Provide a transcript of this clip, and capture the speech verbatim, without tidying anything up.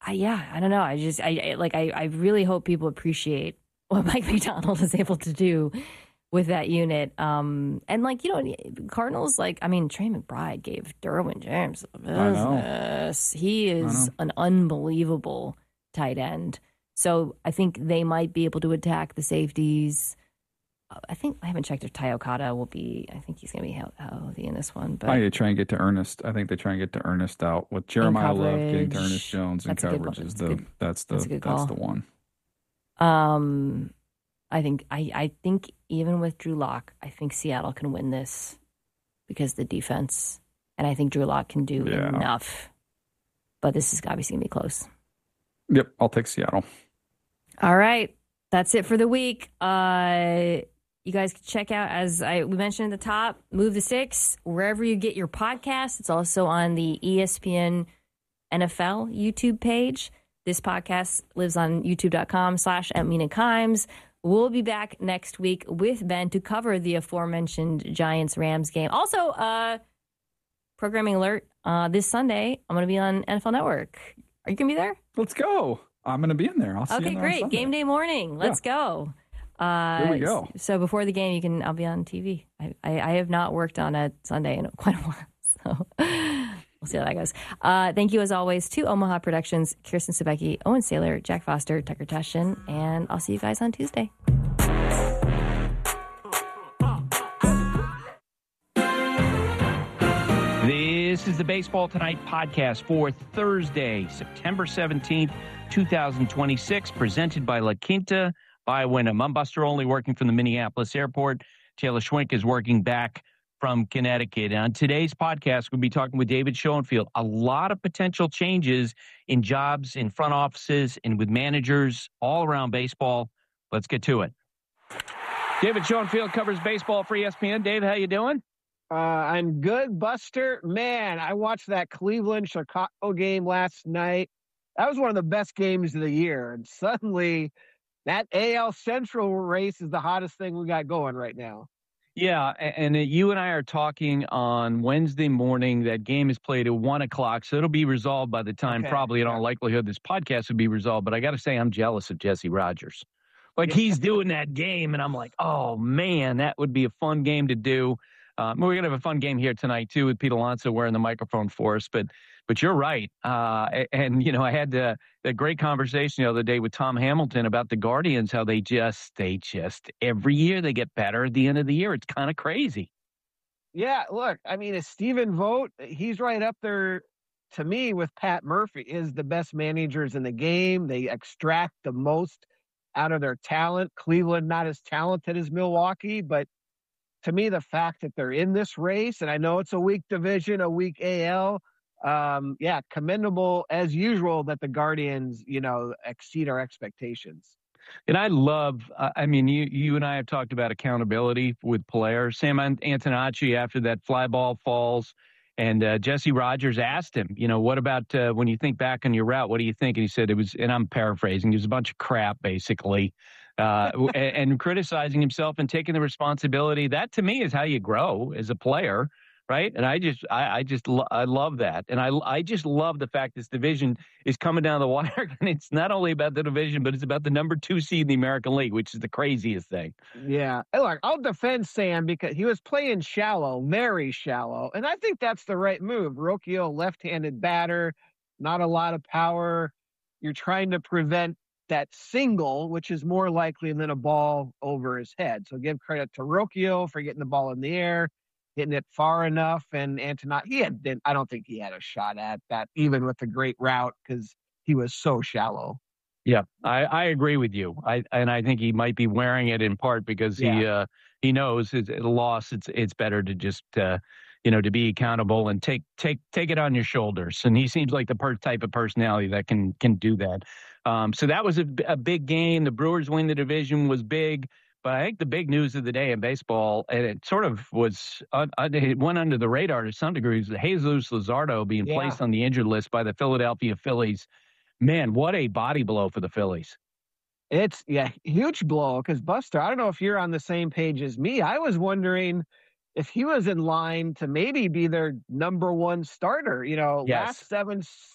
I, yeah, I don't know. I just, I, I like, I, I really hope people appreciate what Mike Macdonald is able to do with that unit. Um, and like, you know, Cardinals, like, I mean, Trey McBride gave Derwin James the business. He is an unbelievable tight end. So I think they might be able to attack the safeties. I think I haven't checked if Ty Okada will be. I think he's going to be healthy in this one. But I try and get to Ernest. I think they try and get to Ernest out with Jeremiah Love getting to Ernest Jones and coverage is the good, that's the that's, that's the one. Um, I think I I think even with Drew Lock, I think Seattle can win this because of the defense, and I think Drew Lock can do yeah. enough. But this is obviously going to be close. Yep, I'll take Seattle. All right, that's it for the week. Uh. You guys can check out, as I we mentioned at the top, Move the Six, wherever you get your podcasts. It's also on the E S P N N F L YouTube page. This podcast lives on youtube.com slash at Mina Kimes. We'll be back next week with Ben to cover the aforementioned Giants-Rams game. Also, uh, programming alert, uh, this Sunday, I'm going to be on N F L Network. Are you going to be there? Let's go. I'm going to be in there. I'll see okay, you there great. on Sunday. Game day morning. Let's yeah. go. Uh, Here we go. So before the game, you can. I'll be on T V. I, I, I have not worked on a Sunday in quite a while, so we'll see how that goes. Uh, thank you as always to Omaha Productions, Kirsten Sebecki, Owen Saylor, Jack Foster, Tucker Tashin, and I'll see you guys on Tuesday. This is the Baseball Tonight podcast for Thursday, September seventeenth, twenty twenty-six, presented by La Quinta by Wyndham. I'm Buster Olney, working from the Minneapolis airport. Taylor Schwenk is working back from Connecticut. And on today's podcast, we'll be talking with David Schoenfield. A lot of potential changes in jobs, in front offices, and with managers all around baseball. Let's get to it. David Schoenfield covers baseball for E S P N. Dave, how you doing? Uh, I'm good, Buster. Man, I watched that Cleveland-Chicago game last night. That was one of the best games of the year. And suddenly, that A L Central race is the hottest thing we got going right now. Yeah, and you and I are talking on Wednesday morning. That game is played at one o'clock, so it'll be resolved by the time, okay. probably in all likelihood, this podcast will be resolved. But I got to say, I'm jealous of Jesse Rogers. Like, he's doing that game, and I'm like, oh, man, that would be a fun game to do. Um, we're going to have a fun game here tonight, too, with Pete Alonso wearing the microphone for us. But but you're right. Uh, and, and, you know, I had a, a great conversation the other day with Tom Hamilton about the Guardians, how they just, they just, every year they get better at the end of the year. It's kind of crazy. Yeah, look, I mean, it's Stephen Vogt. He's right up there, to me, with Pat Murphy, is the best managers in the game. They extract the most out of their talent. Cleveland, not as talented as Milwaukee, but to me, the fact that they're in this race, and I know it's a weak division, a weak A L, um, yeah, commendable as usual that the Guardians, you know, exceed our expectations. And I love, uh, I mean, you you and I have talked about accountability with players. Sam Antonacci, after that fly ball falls, and uh, Jesse Rogers asked him, you know, what about uh, when you think back on your route, what do you think? And he said it was, and I'm paraphrasing, it was a bunch of crap, basically. Uh, and, and criticizing himself and taking the responsibility. That to me is how you grow as a player, right? And I just, I, I just, lo- I love that, and I, I just love the fact this division is coming down the wire, and it's not only about the division, but it's about the number two seed in the American League, which is the craziest thing. Yeah, look, I'll defend Sam because he was playing shallow, very shallow, and I think that's the right move. Rocchio, left-handed batter, not a lot of power. You're trying to prevent that single, which is more likely than a ball over his head. So give credit to Rocchio for getting the ball in the air, hitting it far enough. And Antonacci, he had, I don't think he had a shot at that, even with the great route, because he was so shallow. Yeah, I, I agree with you. I and I think he might be wearing it in part because yeah. he uh, he knows it's a loss. It's it's better to just uh, you know to be accountable and take take take it on your shoulders. And he seems like the per- type of personality that can can do that. Um, so that was a, a big game. The Brewers win the division was big, but I think the big news of the day in baseball, and it sort of was, uh, it went under the radar to some degree, was Jesus Luzardo being yeah. placed on the injured list by the Philadelphia Phillies. Man, what a body blow for the Phillies. It's, yeah, huge blow, because Buster, I don't know if you're on the same page as me. I was wondering if he was in line to maybe be their number one starter. You know, yes. last seven